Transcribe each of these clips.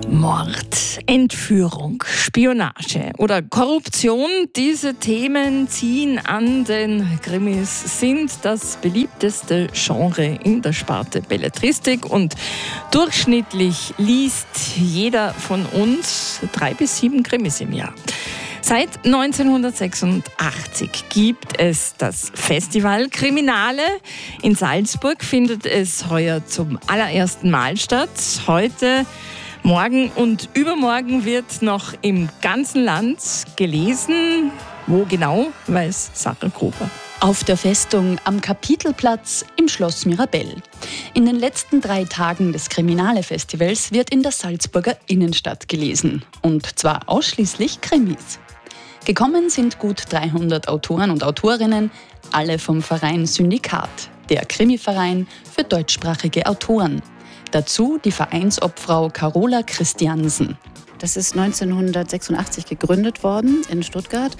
Mord, Entführung, Spionage oder Korruption, diese Themen ziehen an den Krimis, sind das beliebteste Genre in der Sparte Belletristik und durchschnittlich liest jeder von uns 3 bis 7 Krimis im Jahr. Seit 1986 gibt es das Festival Kriminale. In Salzburg findet es heuer zum allerersten Mal statt. Heute, morgen und übermorgen wird noch im ganzen Land gelesen. Wo genau, weiß Sarah Gruber. Auf der Festung am Kapitelplatz im Schloss Mirabell. In den letzten 3 Tagen des Kriminale-Festivals wird in der Salzburger Innenstadt gelesen. Und zwar ausschließlich Krimis. Gekommen sind gut 300 Autoren und Autorinnen, alle vom Verein Syndikat, der Krimiverein für deutschsprachige Autoren. Dazu die Vereinsobfrau Carola Christiansen. Das ist 1986 gegründet worden in Stuttgart.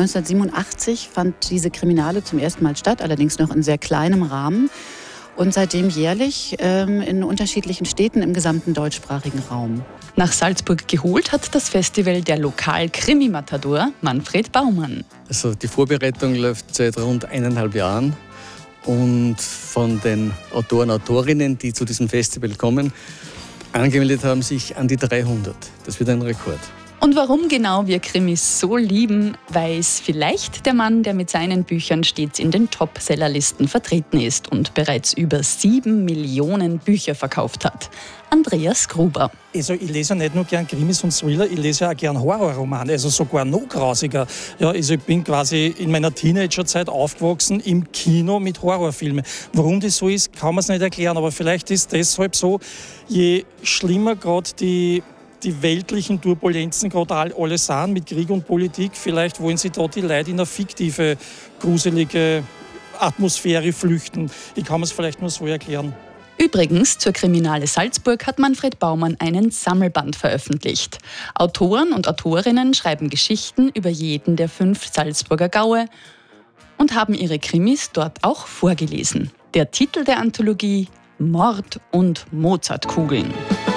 1987 fand diese Kriminale zum ersten Mal statt, allerdings noch in sehr kleinem Rahmen. Und seitdem jährlich in unterschiedlichen Städten im gesamten deutschsprachigen Raum. Nach Salzburg geholt hat das Festival der Lokal-Krimi-Matador Manfred Baumann. Also die Vorbereitung läuft seit rund 1,5 Jahren. Und von den Autoren, Autorinnen, die zu diesem Festival kommen, angemeldet haben sich an die 300. Das wird ein Rekord. Und warum genau wir Krimis so lieben, weiß vielleicht der Mann, der mit seinen Büchern stets in den Top-Sellerlisten vertreten ist und bereits über 7 Millionen Bücher verkauft hat. Andreas Gruber. Also ich lese ja nicht nur gern Krimis und Thriller, ich lese ja auch gern Horrorromane, also sogar noch grausiger. Ja, also ich bin quasi in meiner Teenagerzeit aufgewachsen im Kino mit Horrorfilmen. Warum das so ist, kann man es nicht erklären, aber vielleicht ist deshalb so, je schlimmer gerade die weltlichen Turbulenzen gerade alle sind mit Krieg und Politik. Vielleicht wollen sie da die Leute in eine fiktive, gruselige Atmosphäre flüchten. Ich kann es vielleicht nur so erklären. Übrigens, zur Kriminale Salzburg hat Manfred Baumann einen Sammelband veröffentlicht. Autoren und Autorinnen schreiben Geschichten über jeden der 5 Salzburger Gaue und haben ihre Krimis dort auch vorgelesen. Der Titel der Anthologie: Mord und Mozartkugeln.